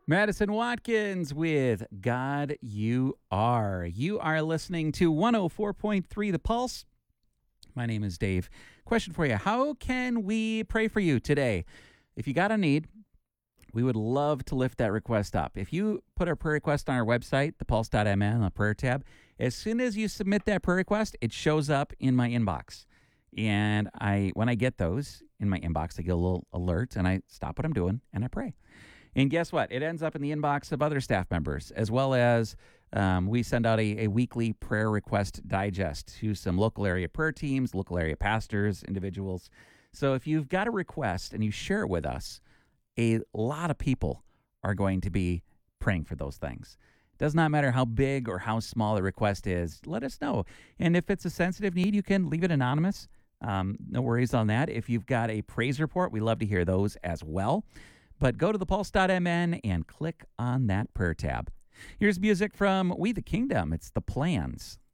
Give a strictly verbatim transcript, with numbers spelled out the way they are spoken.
Madison Watkins with God You Are. You are listening to one oh four point three The Pulse. My name is Dave. Question for you. How can we pray for you today? If you got a need, we would love to lift that request up. If you put a prayer request on our website, the pulse dot m n, on the prayer tab, as soon as you submit that prayer request, it shows up in my inbox. And I, when I get those in my inbox, I get a little alert, and I stop what I'm doing, and I pray. And guess what? It ends up in the inbox of other staff members, as well as um, we send out a, a weekly prayer request digest to some local area prayer teams, local area pastors, individuals. So if you've got a request and you share it with us, a lot of people are going to be praying for those things. It does not matter how big or how small the request is. Let us know. And if it's a sensitive need, you can leave it anonymous. Um, no worries on that. If you've got a praise report, we love to hear those as well. But go to the pulse dot m n and click on that prayer tab. Here's music from We the Kingdom. It's The Plans.